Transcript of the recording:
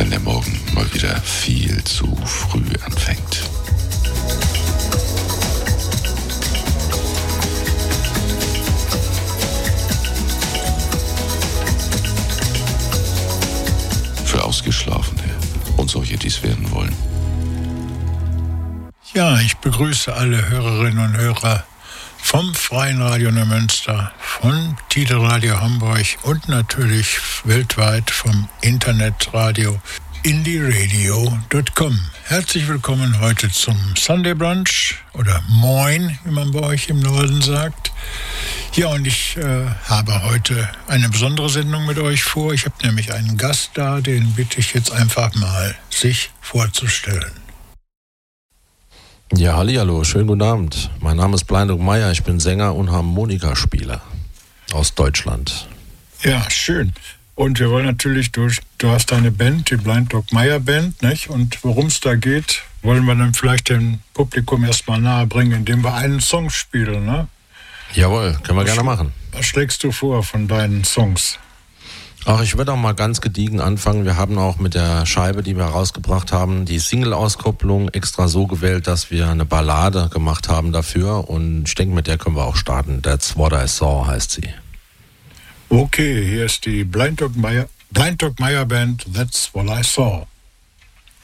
wenn der Morgen mal wieder viel zu früh anfängt. Für Ausgeschlafene und solche, die es werden wollen. Ja, ich begrüße alle Hörerinnen und Hörer vom Freien Radio Neumünster, von Tide Radio Hamburg und natürlich weltweit vom Internetradio indieradio.com. Herzlich willkommen heute zum Sunday Brunch oder Moin, wie man bei euch im Norden sagt. Ja, und ich habe heute eine besondere Sendung mit euch vor. Ich habe nämlich einen Gast da, den bitte ich jetzt einfach mal, sich vorzustellen. Ja, hallihallo, schönen guten Abend. Mein Name ist Blind Dog Meyer, ich bin Sänger und Harmonikaspieler aus Deutschland. Ja, schön. Und wir wollen natürlich, du hast deine Band, die Blind Dog Meyer Band, nicht? Und worum es da geht, wollen wir dann vielleicht dem Publikum erstmal nahe bringen, indem wir einen Song spielen, ne? Jawohl, können wir gerne machen. Was schlägst du vor von deinen Songs? Ach, ich würde auch mal ganz gediegen anfangen. Wir haben auch mit der Scheibe, die wir rausgebracht haben, die Single-Auskopplung extra so gewählt, dass wir eine Ballade gemacht haben dafür. Und ich denke, mit der können wir auch starten. That's What I Saw heißt sie. Okay, hier ist die Blind Dog Meyer Band, That's What I Saw.